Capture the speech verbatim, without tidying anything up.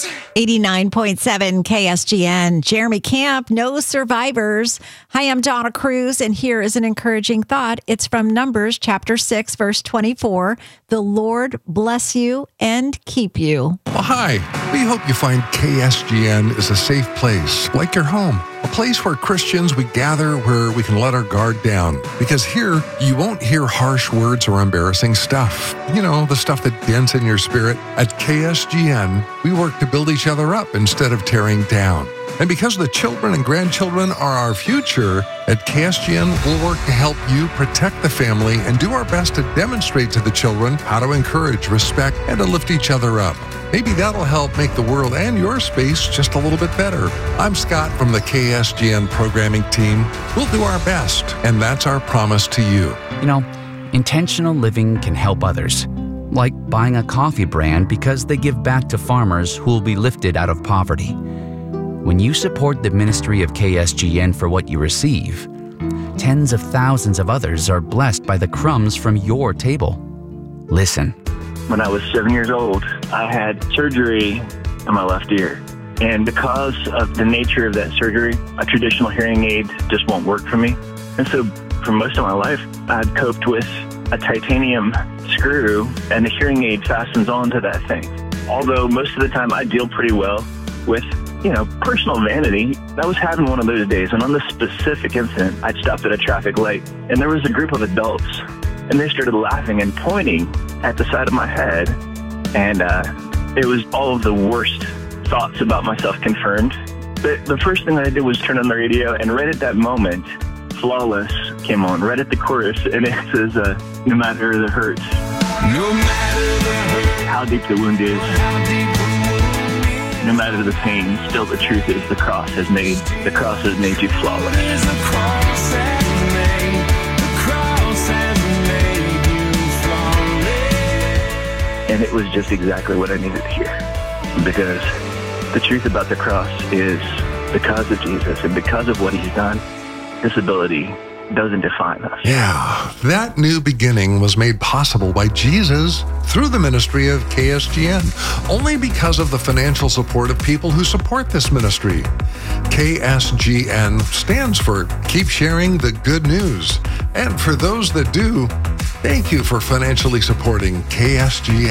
Numbers. eighty-nine point seven K S G N. Jeremy Camp, no survivors. Hi, I'm Donna Cruz, and here is an encouraging thought. It's from Numbers chapter six, verse twenty-four. The Lord bless you and keep you. Well, hi. We hope you find K S G N is a safe place, like your home. A place where Christians, we gather where we can let our guard down. Because here, you won't hear harsh words or embarrassing stuff. You know, the stuff that dents in your spirit. At K S G N, we work to build each other up instead of tearing down. And because the children and grandchildren are our future, at K S G N, we'll work to help you protect the family and do our best to demonstrate to the children how to encourage, respect, and to lift each other up. Maybe that'll help make the world and your space just a little bit better. I'm Scott from the K S G N programming team. We'll do our best, and that's our promise to you. You know, intentional living can help others, like buying a coffee brand because they give back to farmers who will be lifted out of poverty. When you support the ministry of K S G N for what you receive, tens of thousands of others are blessed by the crumbs from your table. Listen. When I was seven years old, I had surgery on my left ear. And because of the nature of that surgery, a traditional hearing aid just won't work for me. And so for most of my life, I'd coped with a titanium screw, and the hearing aid fastens onto that thing. Although most of the time I deal pretty well with, you know, personal vanity, I was having one of those days. And on this specific incident, I'd stopped at a traffic light, and there was a group of adults, and they started laughing and pointing at the side of my head. And uh, it was all of the worst thoughts about myself confirmed. But the first thing that I did was turn on the radio, and right at that moment, Flawless came on, right at the chorus, and it says, uh, no matter the hurts, No matter the hurt, how deep the wound is, how deep the wound is, no matter the pain, still the truth is the cross has made, the cross has made you flawless. there's a cross has made, the cross has made you flawless. And it was just exactly what I needed to hear. Because the truth about the cross is because of Jesus and because of what he's done, disability doesn't define us. Yeah, that new beginning was made possible by Jesus through the ministry of K S G N, only because of the financial support of people who support this ministry. K S G N stands for Keep Sharing the Good News. And for those that do, thank you for financially supporting K S G